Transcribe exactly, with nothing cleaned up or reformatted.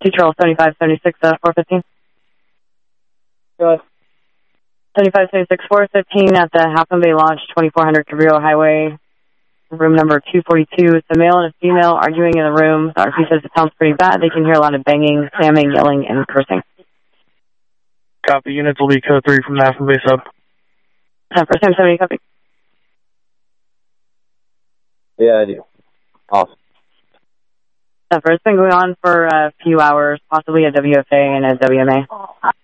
Control seventy-five seventy-six, uh, four fifteen. Go ahead. seventy-five seventy-six, four fifteen at the Half Moon Bay Launch, twenty-four hundred Cabrillo Highway, room number two forty-two. It's a male and a female arguing in the room. The R P says it sounds pretty bad. They can hear a lot of banging, slamming, yelling, and cursing. Copy. Units will be code three from the Half Moon Bay sub. Uh, first time seventy, copy. Yeah, I do. Awesome. Uh, it's been going on for a few hours, possibly a W F A and a W M A.